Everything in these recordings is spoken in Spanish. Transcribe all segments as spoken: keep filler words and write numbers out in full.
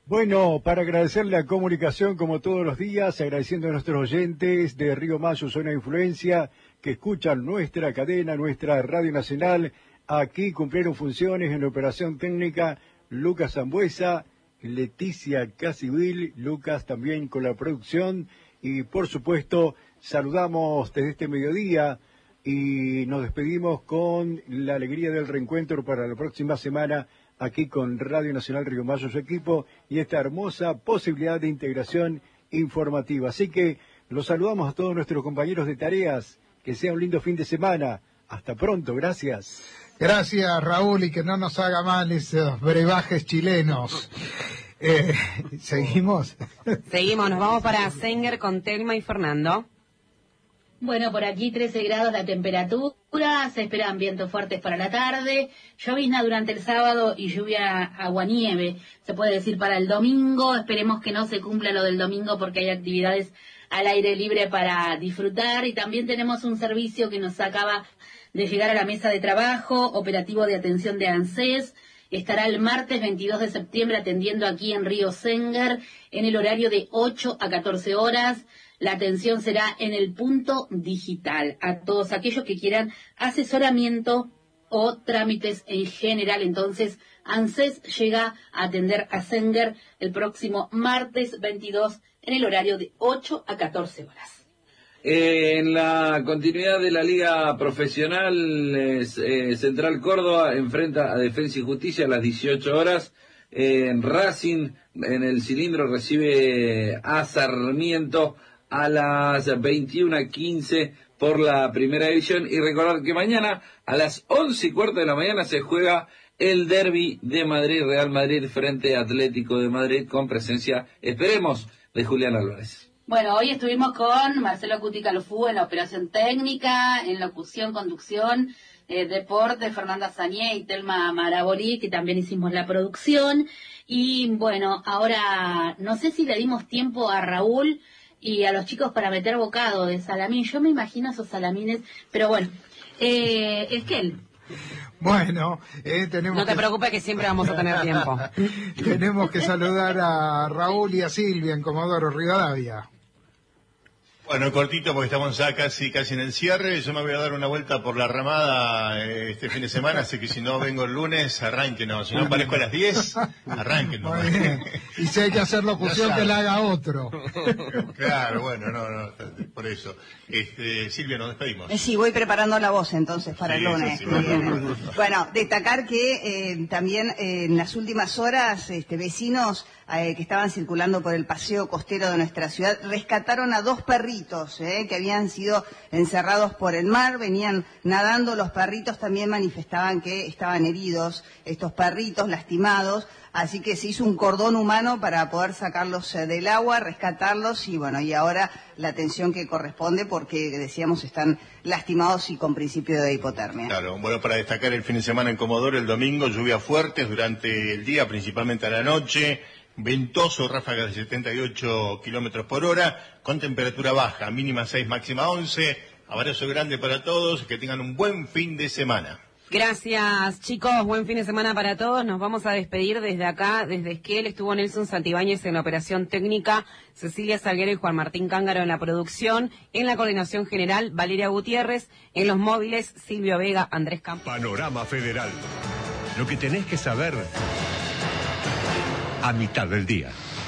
Bueno, para agradecer la comunicación como todos los días, agradeciendo a nuestros oyentes de Río Mayo, Zona de Influencia, que escuchan nuestra cadena, nuestra Radio Nacional. Aquí cumplieron funciones en la operación técnica Lucas Zambuesa, Leticia Casivil, Lucas también con la producción. Y por supuesto, saludamos desde este mediodía y nos despedimos con la alegría del reencuentro para la próxima semana aquí con Radio Nacional Río Mayo, su equipo, y esta hermosa posibilidad de integración informativa. Así que los saludamos a todos nuestros compañeros de tareas. Que sea un lindo fin de semana. Hasta pronto, gracias. Gracias, Raúl, y que no nos haga mal esos brebajes chilenos. Eh, ¿Seguimos? Seguimos, nos vamos para Senguer con Telma y Fernando. Bueno, por aquí trece grados la temperatura, se esperan vientos fuertes para la tarde, llovizna durante el sábado y lluvia aguanieve, se puede decir para el domingo. Esperemos que no se cumpla lo del domingo porque hay actividades al aire libre para disfrutar, y también tenemos un servicio que nos acaba de llegar a la mesa de trabajo, operativo de atención de ANSES. Estará el martes veintidós de septiembre atendiendo aquí en Río Senguer en el horario de ocho a catorce horas. La atención será en el punto digital a todos aquellos que quieran asesoramiento o trámites en general. Entonces, ANSES llega a atender a Senguer el próximo martes veintidós en el horario de ocho a catorce horas. Eh, en la continuidad de la Liga Profesional, eh, Central Córdoba enfrenta a Defensa y Justicia a las dieciocho horas. Eh, en Racing, en el cilindro, recibe a Sarmiento a las veintiuna quince por la primera división. Y recordar que mañana a las once y cuarto de la mañana se juega el derbi de Madrid, Real Madrid frente a Atlético de Madrid, con presencia, esperemos, de Julián Álvarez. Bueno, hoy estuvimos con Marcelo Cuticalufú en la operación técnica, en locución, conducción, eh, deporte, Fernanda Sañé y Telma Maraborí, que también hicimos la producción. Y bueno, ahora no sé si le dimos tiempo a Raúl y a los chicos para meter bocado de salamín. Yo me imagino esos salamines, pero bueno, eh, es que él. Bueno, eh, tenemos No te que... preocupes que siempre vamos a tener tiempo. Tenemos que saludar a Raúl y a Silvia en Comodoro Rivadavia. Bueno, cortito porque estamos ya casi casi en el cierre. Yo me voy a dar una vuelta por la ramada eh, este fin de semana, así que si no vengo el lunes, arránquenos. Si no aparezco a las diez, arránquenos. Muy bien. Y si hay que hacer locución, que la haga otro. Claro, bueno, no, no, por eso. Este, Silvia, nos despedimos. Eh, sí, voy preparando la voz entonces para Sí, el lunes. sí, sí, Muy bueno. bien. Bueno, destacar que eh, también eh, en las últimas horas este, vecinos eh, que estaban circulando por el paseo costero de nuestra ciudad rescataron a dos perritos eh, que habían sido encerrados por el mar, venían nadando. Los perritos también manifestaban que estaban heridos, estos perritos lastimados. Así que se hizo un cordón humano para poder sacarlos eh, del agua, rescatarlos, y bueno, y ahora la atención que corresponde porque, decíamos, están lastimados y con principio de hipotermia. Claro, bueno, para destacar el fin de semana en Comodoro, el domingo, lluvias fuertes durante el día, principalmente a la noche, ventoso, ráfagas de setenta y ocho kilómetros por hora, con temperatura baja, mínima seis, máxima once. Abrazo grande para todos, que tengan un buen fin de semana. Gracias, chicos. Buen fin de semana para todos. Nos vamos a despedir desde acá, desde Esquel. Estuvo Nelson Santibáñez en la operación técnica, Cecilia Salguero y Juan Martín Cángaro en la producción, en la coordinación general, Valeria Gutiérrez, en los móviles, Silvio Vega, Andrés Campos. Panorama Federal. Lo que tenés que saber a mitad del día.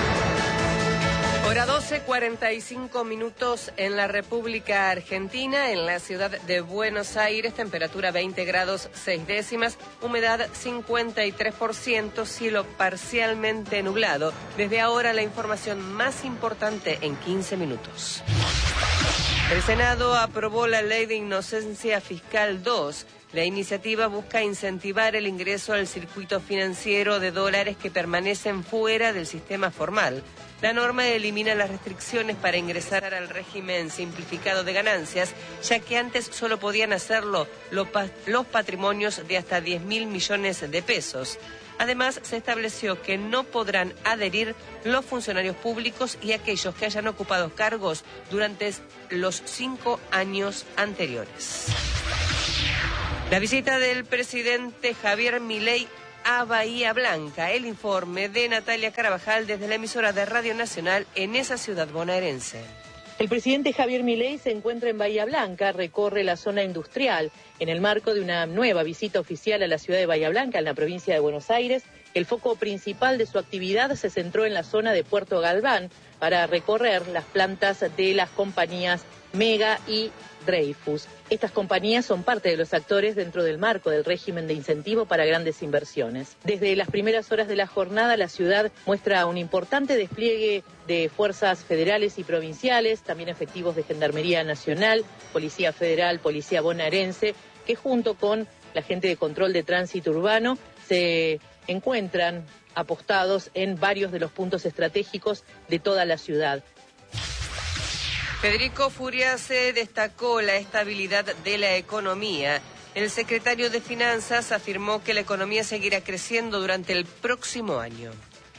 Hora doce, cuarenta y cinco minutos en la República Argentina, en la ciudad de Buenos Aires, temperatura veinte grados seis décimas, humedad cincuenta y tres por ciento, cielo parcialmente nublado. Desde ahora la información más importante en quince minutos. El Senado aprobó la Ley de Inocencia Fiscal dos. La iniciativa busca incentivar el ingreso al circuito financiero de dólares que permanecen fuera del sistema formal. La norma elimina las restricciones para ingresar al régimen simplificado de ganancias, ya que antes solo podían hacerlo los patrimonios de hasta diez mil millones de pesos. Además, se estableció que no podrán adherir los funcionarios públicos y aquellos que hayan ocupado cargos durante los cinco años anteriores. La visita del presidente Javier Milei a Bahía Blanca. El informe de Natalia Carabajal desde la emisora de Radio Nacional en esa ciudad bonaerense. El presidente Javier Milei se encuentra en Bahía Blanca, recorre la zona industrial en el marco de una nueva visita oficial a la ciudad de Bahía Blanca, en la provincia de Buenos Aires. El foco principal de su actividad se centró en la zona de Puerto Galván para recorrer las plantas de las compañías Mega y Dreyfus. Estas compañías son parte de los actores dentro del marco del régimen de incentivo para grandes inversiones. Desde las primeras horas de la jornada, la ciudad muestra un importante despliegue de fuerzas federales y provinciales, también efectivos de Gendarmería Nacional, Policía Federal, Policía Bonaerense, que junto con la gente de control de tránsito urbano se encuentran apostados en varios de los puntos estratégicos de toda la ciudad. Federico Furiase destacó la estabilidad de la economía. El secretario de Finanzas afirmó que la economía seguirá creciendo durante el próximo año.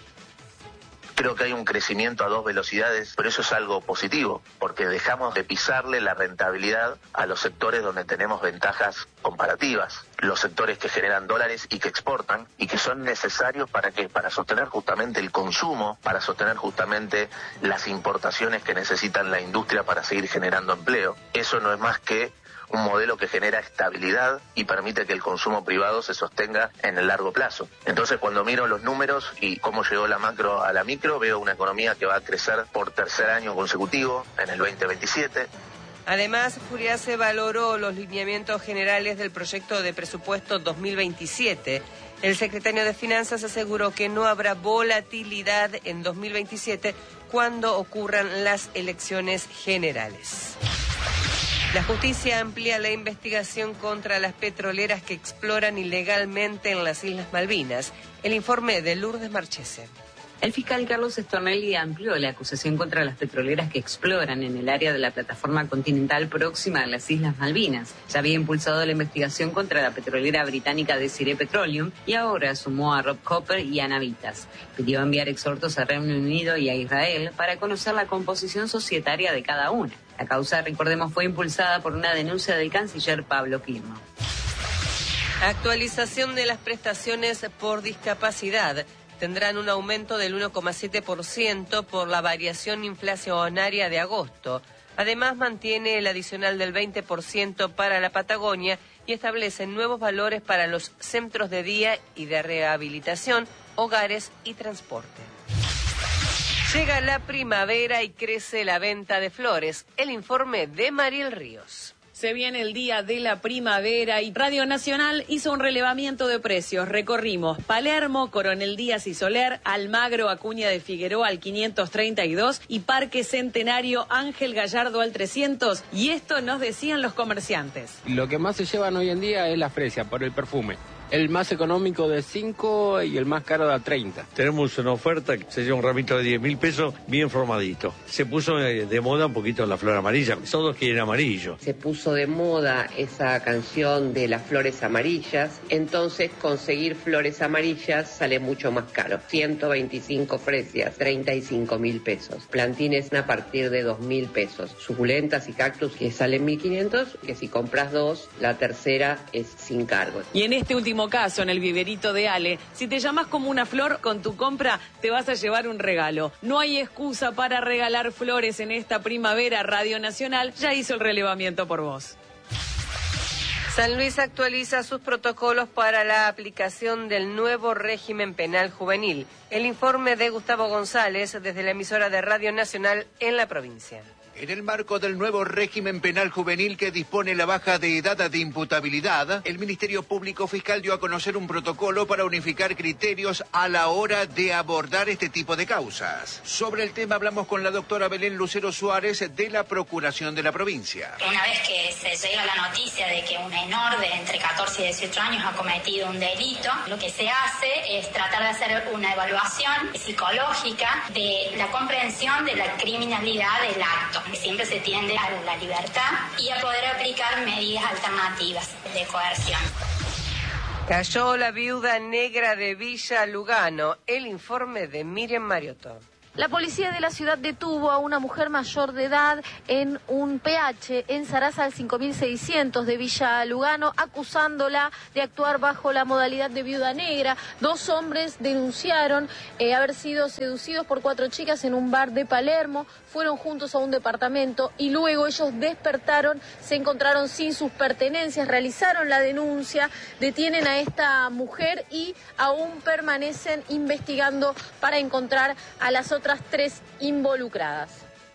Creo que hay un crecimiento a dos velocidades, pero eso es algo positivo, porque dejamos de pisarle la rentabilidad a los sectores donde tenemos ventajas comparativas, los sectores que generan dólares y que exportan y que son necesarios para que para sostener justamente el consumo, para sostener justamente las importaciones que necesitan la industria para seguir generando empleo. Eso no es más que un modelo que genera estabilidad y permite que el consumo privado se sostenga en el largo plazo. Entonces, cuando miro los números y cómo llegó la macro a la micro, veo una economía que va a crecer por tercer año consecutivo en el veinte veintisiete. Además, Furiase valoró los lineamientos generales del proyecto de presupuesto dos mil veintisiete. El secretario de Finanzas aseguró que no habrá volatilidad en dos mil veintisiete cuando ocurran las elecciones generales. La justicia amplía la investigación contra las petroleras que exploran ilegalmente en las Islas Malvinas. El informe de Lourdes Marchese. El fiscal Carlos Stornelli amplió la acusación contra las petroleras que exploran en el área de la plataforma continental próxima a las Islas Malvinas. Ya había impulsado la investigación contra la petrolera británica Desiree Petroleum y ahora sumó a Rob Copper y a Navitas. Pidió enviar exhortos a Reino Unido y a Israel para conocer la composición societaria de cada una. La causa, recordemos, fue impulsada por una denuncia del canciller Pablo Quirno. Actualización de las prestaciones por discapacidad. Tendrán un aumento del uno coma siete por ciento por la variación inflacionaria de agosto. Además, mantiene el adicional del veinte por ciento para la Patagonia y establece nuevos valores para los centros de día y de rehabilitación, hogares y transporte. Llega la primavera y crece la venta de flores. El informe de Mariel Ríos. Se viene el día de la primavera y Radio Nacional hizo un relevamiento de precios. Recorrimos Palermo, Coronel Díaz y Soler, Almagro, Acuña de Figueroa al quinientos treinta y dos y Parque Centenario Ángel Gallardo al trescientos. Y esto nos decían los comerciantes. Lo que más se llevan hoy en día es la fresia por el perfume. El más económico de cinco y el más caro de treinta. Tenemos una oferta que se lleva un ramito de diez mil pesos bien formadito. Se puso de moda un poquito la flor amarilla. Todos quieren amarillo. Se puso de moda esa canción de las flores amarillas. Entonces conseguir flores amarillas sale mucho más caro. ciento veinticinco fresias, treinta y cinco mil pesos. Plantines a partir de dos mil pesos. Suculentas y cactus que salen mil quinientos. Que si compras dos, la tercera es sin cargo. Y en este último caso, en el viverito de Ale, si te llamas como una flor, con tu compra te vas a llevar un regalo. No hay excusa para regalar flores en esta primavera. Radio Nacional ya hizo el relevamiento por vos. San Luis actualiza sus protocolos para la aplicación del nuevo régimen penal juvenil. El informe de Gustavo González desde la emisora de Radio Nacional en la provincia. En el marco del nuevo régimen penal juvenil que dispone la baja de edad de imputabilidad, el Ministerio Público Fiscal dio a conocer un protocolo para unificar criterios a la hora de abordar este tipo de causas. Sobre el tema hablamos con la doctora Belén Lucero Suárez de la Procuración de la provincia. Una vez que se llega la noticia de que un menor de entre catorce y dieciocho años ha cometido un delito, lo que se hace es tratar de hacer una evaluación psicológica de la comprensión de la criminalidad del acto. Siempre se tiende a la libertad y a poder aplicar medidas alternativas de coerción. Cayó la viuda negra de Villa Lugano. El informe de Miriam Mariotto. La policía de la ciudad detuvo a una mujer mayor de edad en un P H en Sarasa al cinco mil seiscientos de Villa Lugano, acusándola de actuar bajo la modalidad de viuda negra. Dos hombres denunciaron eh, haber sido seducidos por cuatro chicas en un bar de Palermo, fueron juntos a un departamento y luego ellos despertaron, se encontraron sin sus pertenencias, realizaron la denuncia, detienen a esta mujer y aún permanecen investigando para encontrar a las otras tres involucradas.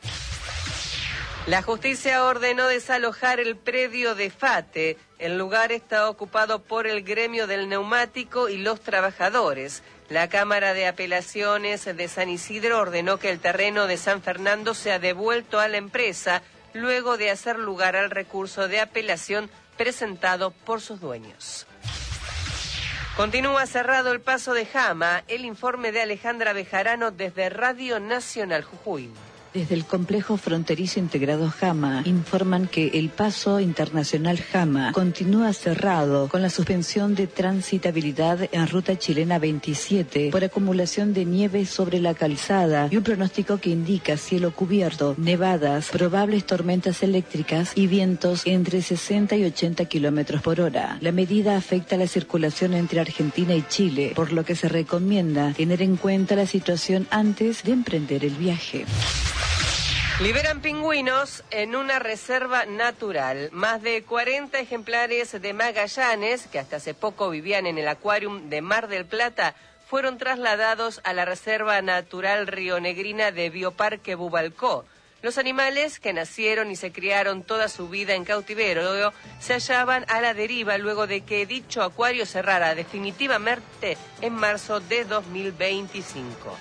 La justicia ordenó desalojar el predio de Fate. El lugar está ocupado por el gremio del neumático y los trabajadores. La Cámara de Apelaciones de San Isidro ordenó que el terreno de San Fernando sea devuelto a la empresa luego de hacer lugar al recurso de apelación presentado por sus dueños. Continúa cerrado el paso de Jama. El informe de Alejandra Bejarano desde Radio Nacional Jujuy. Desde el complejo fronterizo integrado Jama informan que el paso internacional Jama continúa cerrado con la suspensión de transitabilidad en ruta chilena veintisiete por acumulación de nieve sobre la calzada y un pronóstico que indica cielo cubierto, nevadas, probables tormentas eléctricas y vientos entre sesenta y ochenta kilómetros por hora. La medida afecta la circulación entre Argentina y Chile, por lo que se recomienda tener en cuenta la situación antes de emprender el viaje. Liberan pingüinos en una reserva natural. Más de cuarenta ejemplares de Magallanes, que hasta hace poco vivían en el acuarium de Mar del Plata, fueron trasladados a la Reserva Natural Rionegrina de Bioparque Bubalcó. Los animales, que nacieron y se criaron toda su vida en cautiverio, se hallaban a la deriva luego de que dicho acuario cerrara definitivamente en marzo de dos mil veinticinco.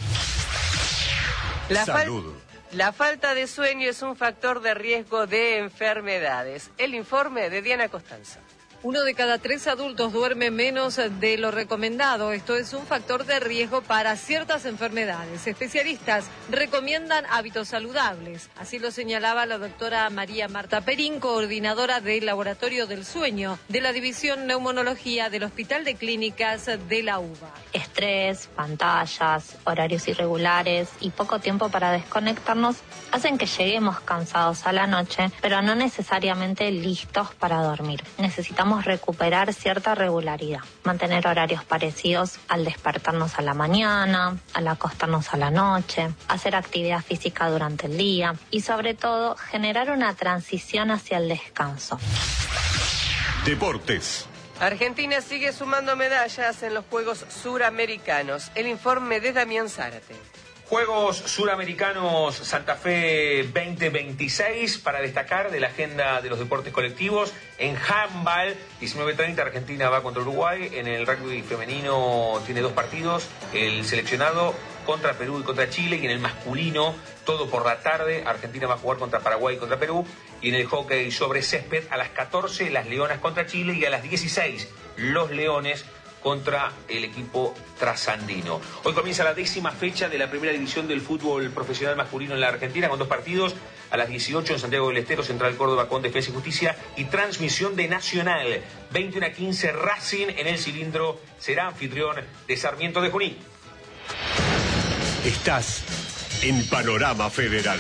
La Salud. La falta de sueño es un factor de riesgo de enfermedades. El informe de Diana Costanza. Uno de cada tres adultos duerme menos de lo recomendado. Esto es un factor de riesgo para ciertas enfermedades. Especialistas recomiendan hábitos saludables. Así lo señalaba la doctora María Marta Perín, coordinadora del Laboratorio del Sueño de la División Neumonología del Hospital de Clínicas de la UBA. Estrés, pantallas, horarios irregulares y poco tiempo para desconectarnos hacen que lleguemos cansados a la noche, pero no necesariamente listos para dormir. Necesitamos recuperar cierta regularidad, mantener horarios parecidos al despertarnos a la mañana, al acostarnos a la noche, hacer actividad física durante el día y sobre todo generar una transición hacia el descanso. Deportes. Argentina sigue sumando medallas en los Juegos Suramericanos. El informe de Damián Zárate. Juegos Suramericanos Santa Fe veinte veintiséis, para destacar de la agenda de los deportes colectivos. En handball, diecinueve treinta, Argentina va contra Uruguay. En el rugby femenino tiene dos partidos, el seleccionado contra Perú y contra Chile, y en el masculino, todo por la tarde, Argentina va a jugar contra Paraguay y contra Perú. Y en el hockey sobre césped, a las catorce, las Leonas contra Chile, y a las dieciséis, los Leones contra el equipo trasandino. Hoy comienza la décima fecha de la primera división del fútbol profesional masculino en la Argentina, con dos partidos. A las dieciocho en Santiago del Estero, Central Córdoba con Defensa y Justicia, y transmisión de Nacional. veintiuno a quince, Racing en el Cilindro será anfitrión de Sarmiento de Junín. Estás en Panorama Federal.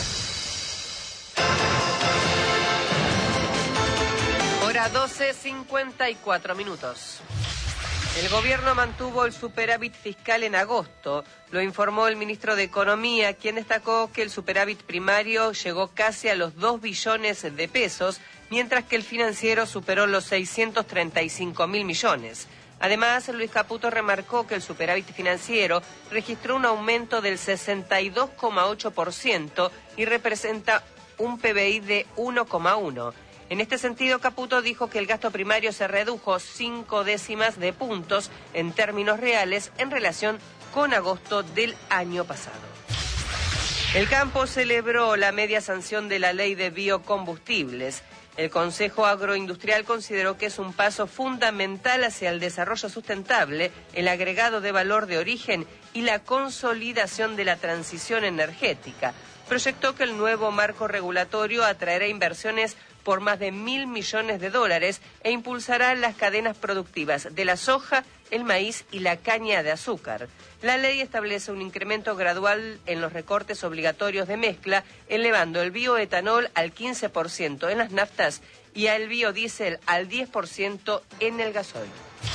Hora doce, cincuenta y cuatro minutos. El gobierno mantuvo el superávit fiscal en agosto, lo informó el ministro de Economía, quien destacó que el superávit primario llegó casi a los dos billones de pesos, mientras que el financiero superó los seiscientos treinta y cinco mil millones. Además, Luis Caputo remarcó que el superávit financiero registró un aumento del sesenta y dos coma ocho por ciento y representa un P B I de uno coma uno. En este sentido, Caputo dijo que el gasto primario se redujo cinco décimas de puntos en términos reales en relación con agosto del año pasado. El campo celebró la media sanción de la ley de biocombustibles. El Consejo Agroindustrial consideró que es un paso fundamental hacia el desarrollo sustentable, el agregado de valor de origen y la consolidación de la transición energética. Proyectó que el nuevo marco regulatorio atraerá inversiones por más de mil millones de dólares e impulsará las cadenas productivas de la soja el maíz y la caña de azúcar. La ley establece un incremento gradual en los recortes obligatorios de mezcla, elevando el bioetanol al quince por ciento en las naftas y al biodiesel al diez por ciento en el gasoil.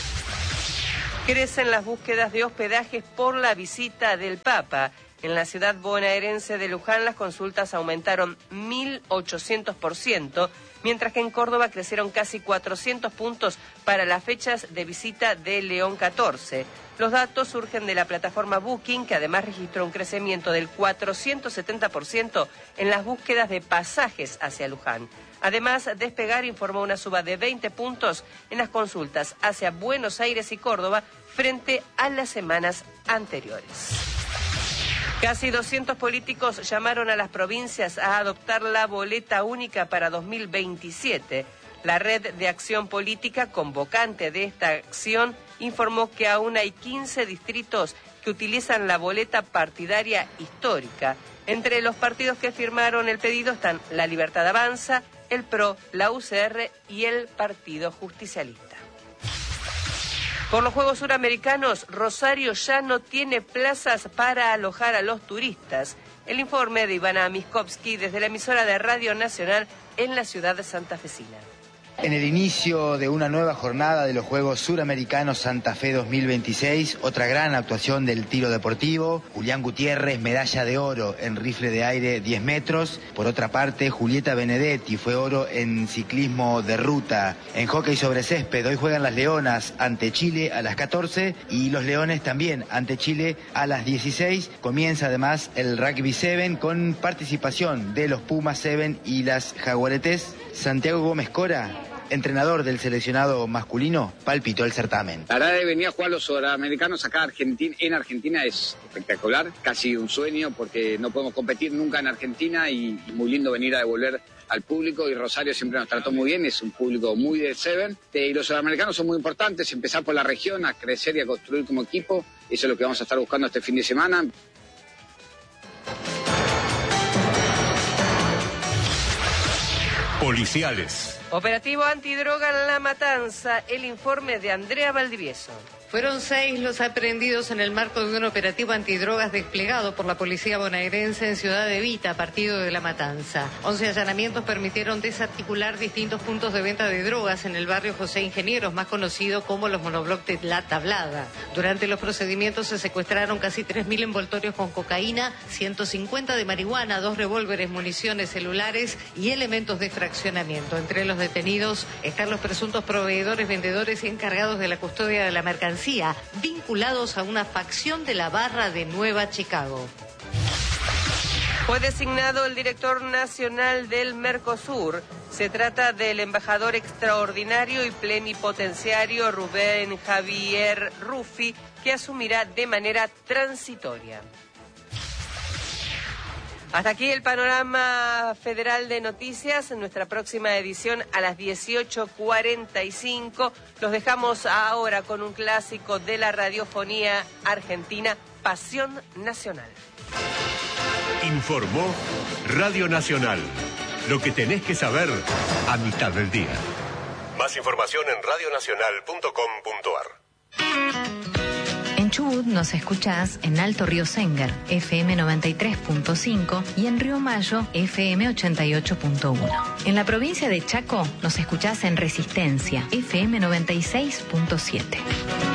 Crecen las búsquedas de hospedajes por la visita del Papa. En la ciudad bonaerense de Luján las consultas aumentaron mil ochocientos por ciento, mientras que en Córdoba crecieron casi cuatrocientos puntos para las fechas de visita de León catorce. Los datos surgen de la plataforma Booking, que además registró un crecimiento del cuatrocientos setenta por ciento en las búsquedas de pasajes hacia Luján. Además, Despegar informó una suba de veinte puntos en las consultas hacia Buenos Aires y Córdoba frente a las semanas anteriores. Casi doscientos políticos llamaron a las provincias a adoptar la boleta única para dos mil veintisiete. La Red de Acción Política, convocante de esta acción, informó que aún hay quince distritos que utilizan la boleta partidaria histórica. Entre los partidos que firmaron el pedido están La Libertad Avanza, el P R O, la U C R y el Partido Justicialista. Por los Juegos Suramericanos, Rosario ya no tiene plazas para alojar a los turistas. El informe de Ivana Miskovsky desde la emisora de Radio Nacional en la ciudad santafesina. En el inicio de una nueva jornada de los Juegos Suramericanos Santa Fe dos mil veintiséis, otra gran actuación del tiro deportivo. Julián Gutiérrez, medalla de oro en rifle de aire diez metros. Por otra parte, Julieta Benedetti fue oro en ciclismo de ruta. En hockey sobre césped, hoy juegan las Leonas ante Chile a las catorce y los Leones también ante Chile a las dieciséis. Comienza además el Rugby siete con participación de los Pumas siete y las Jaguaretes. Santiago Gómez Cora, entrenador del seleccionado masculino, palpitó el certamen. La verdad de venir a jugar los sudamericanos acá Argentina, en Argentina es espectacular, casi un sueño porque no podemos competir nunca en Argentina y muy lindo venir a devolver al público y Rosario siempre nos trató muy bien, es un público muy de Seven y los sudamericanos son muy importantes, empezar por la región, a crecer y a construir como equipo, eso es lo que vamos a estar buscando este fin de semana. Policiales. Operativo antidroga en La Matanza, el informe de Andrea Valdivieso. Fueron seis los aprehendidos en el marco de un operativo antidrogas desplegado por la policía bonaerense en Ciudad Evita, partido de La Matanza. Once allanamientos permitieron desarticular distintos puntos de venta de drogas en el barrio José Ingenieros, más conocido como los monobloc de La Tablada. Durante los procedimientos se secuestraron casi tres mil envoltorios con cocaína, ciento cincuenta de marihuana, dos revólveres, municiones, celulares y elementos de fraccionamiento. Entre los detenidos están los presuntos proveedores, vendedores y encargados de la custodia de la mercancía, vinculados a una facción de la barra de Nueva Chicago. Fue designado el director nacional del Mercosur. Se trata del embajador extraordinario y plenipotenciario Rubén Javier Ruffi, que asumirá de manera transitoria. Hasta aquí el panorama federal de noticias. En nuestra próxima edición a las dieciocho cuarenta y cinco. Los dejamos ahora con un clásico de la radiofonía argentina, Pasión Nacional. Informó Radio Nacional. Lo que tenés que saber a mitad del día. Más información en radionacional punto com punto ar. En Chubut nos escuchás en Alto Río Sengar, F M noventa y tres punto cinco y en Río Mayo, F M ochenta y ocho punto uno. En la provincia de Chaco nos escuchás en Resistencia, F M noventa y seis punto siete.